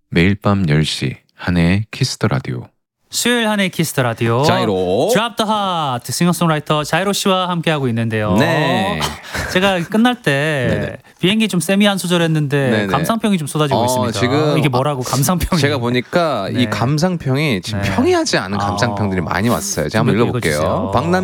매일 밤 10시 한혜의 키스 더 라디오. 수요일 한의 키스터 라디오 자이로 드랍 더 하트 싱어송라이터 자이로 씨와 함께하고 있는데요. 네. 제가 끝날 때 네네. 비행기 좀 세미 한 수절했는데 네네. 감상평이 좀 쏟아지고 있습니다. 지금 이게 뭐라고 감상평이? 제가 보니까 네. 이 감상평이 지금 네. 평이하지 않은 감상평들이 많이 왔어요. 제가 한번 좀 읽어볼게요. 읽어주세요. 박남